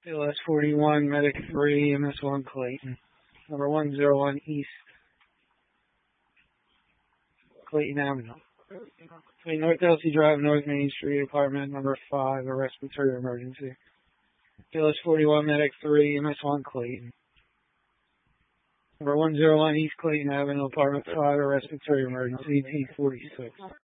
BLS 41, Medic 3, MS1 Clayton. Number 101 East Clayton Avenue. Between North Elsie Drive, North Main Street, apartment number 5, a respiratory emergency. BLS 41, Medic 3, MS1 Clayton. Number 101 East Clayton Avenue, apartment 5, a respiratory emergency, P46.